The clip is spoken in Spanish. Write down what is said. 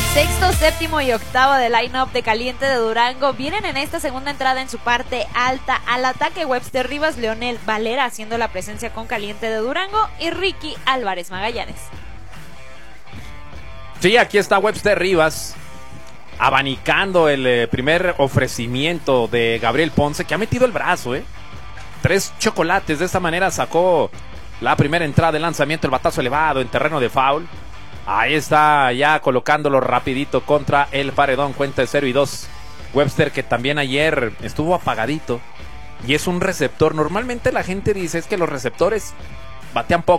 Sexto, séptimo y octavo del line-up de Caliente de Durango vienen en esta segunda entrada en su parte alta. Al ataque, Webster Rivas, Leonel Valera haciendo la presencia con Caliente de Durango y Ricky Álvarez Magallanes. Sí, aquí está Webster Rivas abanicando el primer ofrecimiento de Gabriel Ponce, que ha metido el brazo, 3 chocolates. De esta manera sacó la primera entrada de lanzamiento, el batazo elevado en terreno de foul. Ahí está ya colocándolo rapidito contra el paredón, cuenta de 0-2. Webster, que también ayer estuvo apagadito y es un receptor. Normalmente la gente dice es que los receptores batean poco.